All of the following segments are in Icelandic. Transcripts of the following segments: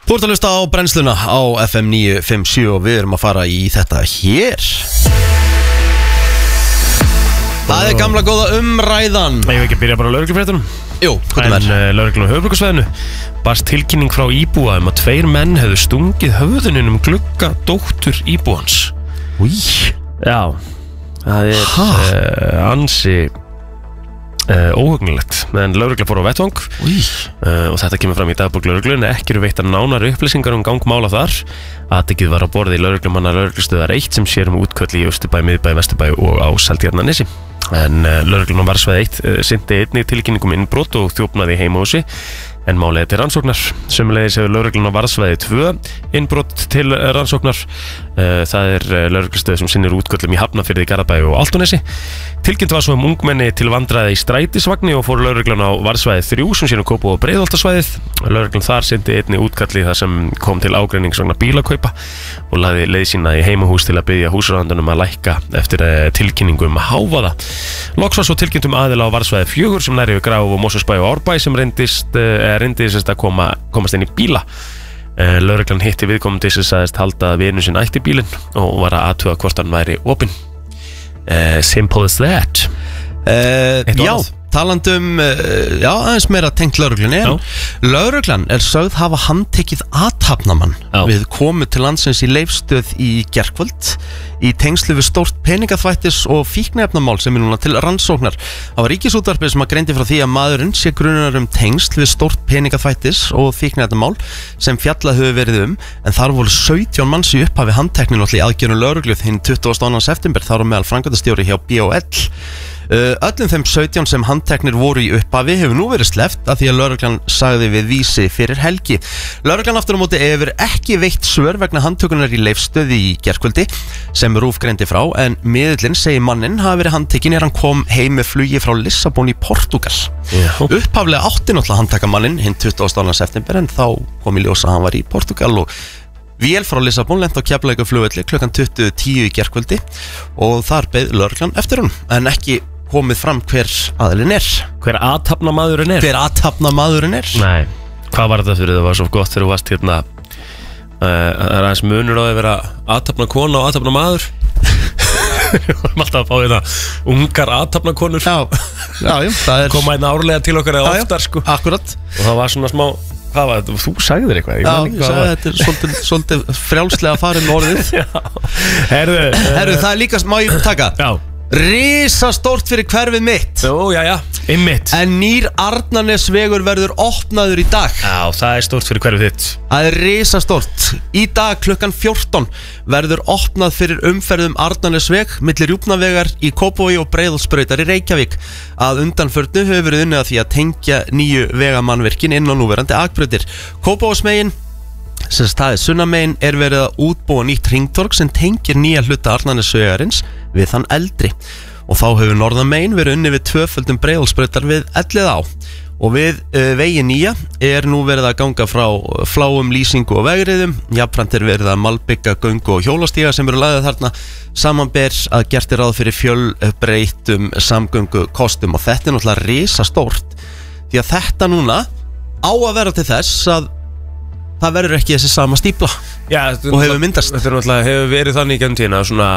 Þú ert að hlusta á brennsluna á FM 957 og við erum að fara í þetta hér. Það er gamla góða umræðan. Ég vil ekki byrja bara á lögreglufréttunum. Jú, hvað er lögreglun á höfuðborgarsvæðinu barst tilkynning frá íbúa að 2 menn hefðu stungið höfðunin glugga dóttur íbúans. Új. Já, það er ansi óhugnilegt, meðan lögregla fór á vettvang og þetta kemur fram í dagbók lögreglun. Ekki eru veittar nánari upplýsingar gang mála þar. Atvikið var á borði lögreglumanna lögreglustöðar 1 sem sér útköll í Austurbæ, Miðbæ, Vesturbæ og á Seltjarnarnesi. En lögreglun á Varsvæði 1 sinnti einnig tilkynningum innbrot og þjófnaði í heimahúsi en málið til rannsóknar. Sömuleiðis hefur lögreglun á Varsvæði 2 innbrot til rannsóknar. Það er lögreglustöð sem sinnir útköllum í Hafnarfirði, Garðabæ og Álftanesi. Tilkynnt var svo ungmenni til vandræða í strætisvagni og fór lögreglan á Varsvæði 3 sem sér Kópavog og Breiðholtasvæðið. Lögreglan þar sinnti einnig útkalli þar sem kom til ágreinings vegna bílakaupa og lagði leið sína í heimahús til að biðja húsráðendunum að lækka eftir tilkynningum hávaða. Loks var svo tilkynnt aðila á Varsvæði 4 sem nær yfir Graf og Mosfellsbæ og Árbæ sem reyndist að komast inn í bíla. Lögreglan hitti viðkomandi sem sagðist halda að vinur sinn ætti bílinn og var að athuga hvort hann væri opinn. Simple as that. Já, talandum aðeins meira tengt lögreglunni. Lögreglan er sögð hafa handtekið athafnamann við komu til landsins í Leifsstöð í gærkvöld í tengslu við stórt peningaþvættis og fíkniefnamál sem er núna til rannsóknar. Það var Ríkisútvarpið sem greindi frá því að maðurinn sé grunaður tengsl við stórt peningaþvættis og fíkniefnamál sem fjallað hefur verið en þar voru 17 manns í upphafi handteknir í aðgerðum lögreglu hinn 22. september, þar á meðal framkvæmdastjóri hjá BOL. Öllum þeim 17 sem handteknir voru í upphafi hefur nú verið sleppt að því að lögreglan sagði við Vísi fyrir helgi. Lögreglan aftur á móti hefur ekki veitt svör vegna handtökunar í Leifsstöð í gærkvöldi sem RÚV greindi frá, en miðillinn segir manninn hafi verið handtekinn hann kom heim með flugi frá Lissabon í Portúgal. Upphaflega átti náttúrulega handtaka manninn hinn 22. september en þá kom í ljós að hann var í Portúgal og vél frá Lissabon lent á Keflavíkurflugvelli klukkan 20:10 í gærkvöldi og þar beið lögreglan eftir honum en ekki komið fram hver aðilinn er. Hver athafnamaðurinn er? Nei, hvað var þetta fyrir? Það var svo gott þegar þú varst hérna það er aðeins munur á að vera athafnakona og athafnamaður. Við varum alltaf að fá þetta ungar athafnakonur. Já, koma einn árlega til okkar eða oftar sko. Akkurat. Og það var svona smá, hvað var þetta? Þú sagðir eitthvað. Já, ég sagði þetta er svolítið frjálslega farin orðið. Herðu, það er líka, má ég taka? Já. Risastórt fyrir hverfið mitt. Einmitt. En nýr Arnarnesvegur verður opnaður í dag. Já, það er stórt fyrir hverfið þitt. Það er risastórt. Í dag klukkan 14 verður opnað fyrir umferðum Arnarnesveg milli Rjúpnavegar í Kópavogi og Breiðholtsbrautar í Reykjavík. Að undanförnu hefur verið unnið að því að tengja nýju vegamannvirkin inn á núverandi akbrautir. Kópavogsmegin sem staðið sunnamegin er verið að útbúa nýtt hringtorg sem tengir nýja hluta Arnarnesvegarins við þann eldri og þá hefur norðamegin verið unnið við tvöföldum Breiðholtsbrautar við Elliðaá og við vegi nýja er nú verið að ganga frá fláum, lýsingu og vegriðum. Jafnframt er verið að malbygga göngu og hjólastíga sem eru lagðið þarna samanber að gert er ráð fyrir fjölbreyttum samgöngukostum og þetta er náttúrulega risastórt því að þetta núna á að vera til þess að það verður ekki þessi sama stípla og hefur myndast. Þetta er náttúrulega hefur verið þannig í gegnum tíðina svona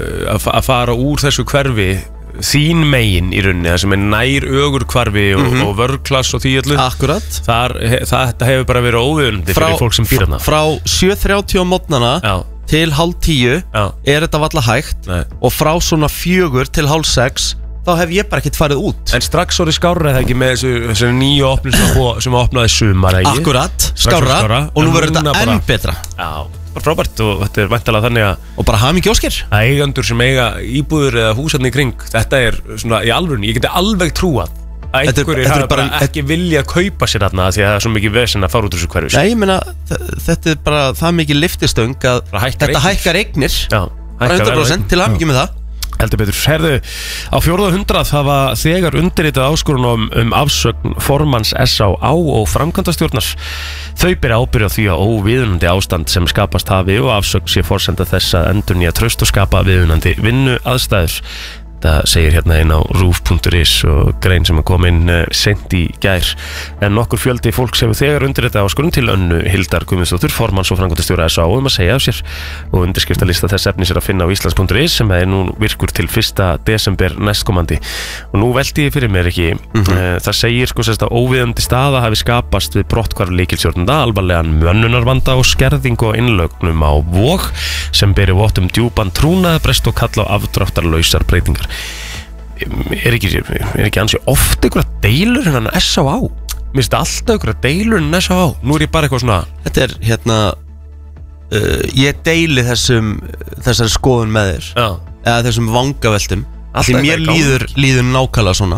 að fara úr þessu hverfi þín megin í rauninni, það sem er nær ögur hverfi og vörklass og því öllu. Akkurat. Þetta hefur bara verið óviðunandi fyrir fólk sem býr þarna. Frá 7:30 á morgnana til 9:30 er þetta varla hægt. Nei. Og frá svona 4 til 5:30 þá hef ég bara ekkert farið út. En strax orðið skárra eða ekki með þessu nýju opnum sem opnaði sumar, ekki? Akkurat, skárra og nú verður þetta enn betra. Já, bara frábært og þetta er væntanlega þannig að og bara hamingju óskir. Að eigendur sem eiga íbúður eða húsarni í kring, þetta er svona í alvörunni, ég geti alveg trúað að einhverju hafa bara ekki vilja að kaupa sér þarna því að það er svo mikið vesen að fara út úr þessu hverfi. Nei, ég meina, þetta er bara það mikið lyftistöng að þetta hækkar eignir. Já, bara 100% til hamingju með það. Heldur betur. Herðu, á 400 hafa þegar undirritað áskorun afsögn formanns SÁ og framkvæmdastjórnar. Þau bera ábyrgð á því að óviðunandi ástand sem skapast hafi og afsögn sé forsenda þess að endurnýja traust og skapa viðunandi vinnuaðstæður. Þetta segir hérna inn á roof.is og grein sem kom inn sent í gær. En nokkur fjöldi fólks hefur þegar undir þetta áskorun til Önnu Hildar Guðmundsdóttur, formanns og framkvæmdastjóra SA að segja af sér, og undirskriftalista þess efnis að finna á Íslands.is sem nú virkur til 1. desember næstkomandi. Og nú velti ég fyrir mér ekki, það segir sko að óviðandi staða hafi skapast við brotthvarf lykilstjórnenda, alvarlegan mönnunarvanda og skerðingu á innlögnum á Vog sem beri vott djúpan trúnaðarbrest og kalla á afdráttarlausar breytingar. Er ekki ansi oft einhverja deilur innan S.A.A.? Mér finnst alltaf einhverja deilur innan S.A.A. Nú er ég bara eitthvað svona. Þetta ég deili þessari skoðun með þér. Já. Eða þessum vangaveltum. Því mér líður nákvæmlega svona.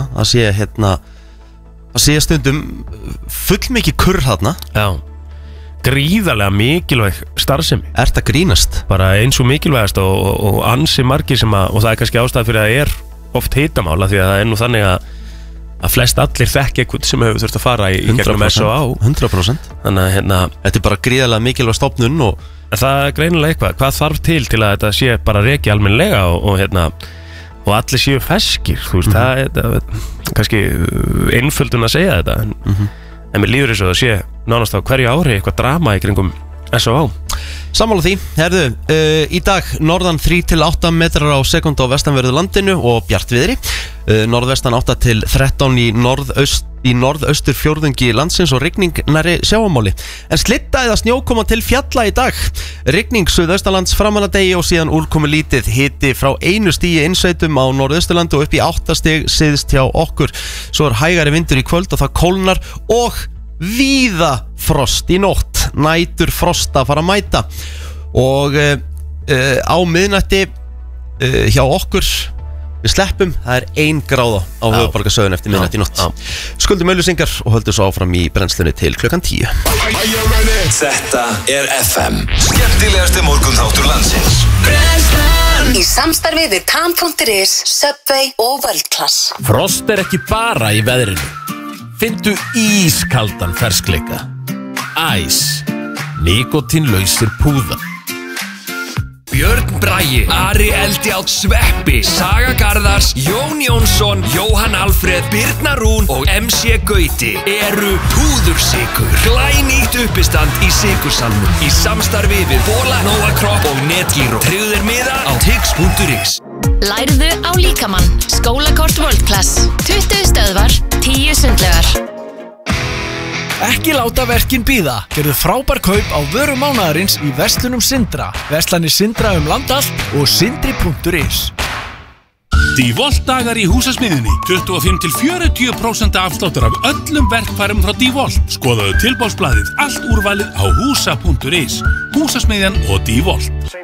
Það sé stundum fullmikið kurr þarna. Já. Gríðarlega mikilvæg starfsemi. Ert að grínast? Bara eins og mikilvægast og ansi margir sem og það kannski ástæða fyrir að það oft hitamála, því að það nú þannig að flest allir þekki eitthvað sem hefur þurft að fara í gegnum S.A.A. 100%. Þannig að þetta bara gríðarlega mikilvæg stofnun og það greinilega hvað þarf til að þetta sé bara reki almennilega og allir séu feskir, þú veist, það kannski einföldun að segja þetta, en mér líður þess að það sé nánast á hverju ári eitthvað drama í kringum S.A.A. Sammála því, í dag norðan 3-8 metrar á sekúndu á vestanverðu landinu og bjartviðri, norðvestan 8-13 í norðaustur fjórðungi landsins og rigning nærri sjávarmáli. En slitta eða snjó koma til fjalla í dag. Rigning suðaustalands framanadegi og síðan úrkomu lítið, hiti frá 1 stigi innsveitum á norðausturlandi og upp í 8 stig syðst hjá okkur. Svo hægari vindur í kvöld og það kólnar og víða frost í nótt, nætur frosta að fara að mæta og á miðnætti hjá okkur við sleppum, það 1 gráða á höfuðborgarsvæðinu eftir miðnætti í nótt. Skuldum auglýsingar og höldum svo áfram í brennslunni til klukkan 10. Þetta FM, skemmtilegasti morgunþáttur landsins. Brennslan í samstarfi við Tam.is, Subway og World Class. Frost ekki bara í veðrinu. Findu ískaldan ferskleika. Æs, nikotínlausir púðar. Björn Bragi, Ari Eldjárn, Sveppi, Saga Garðars, Jón Jónsson, Jóhann Alfreð, Birna Rún og MC Gauti eru púðursykur. Glænýtt uppistand í sykursalnum í samstarfi við Bola, Nóa Kropp og Netgyro. Tryggðu þér miða á tix.is. Lærðu á líkamann. Skólakort World Class. 20 stöðvar, 10 sundlaugar. Ekki láta verkin bíða. Gerðu frábær kaup á vörum mánaðarins í verslunum Sindra. Verslanir Sindra land allt og sindri.is. DeWalt dagar í húsasmiðjunni. 25-40% afsláttur af öllum verkfærum frá DeWalt. Skoðaðu tilboðsblaðið, allt úrvalið á húsa.is. Húsasmiðjan og DeWalt.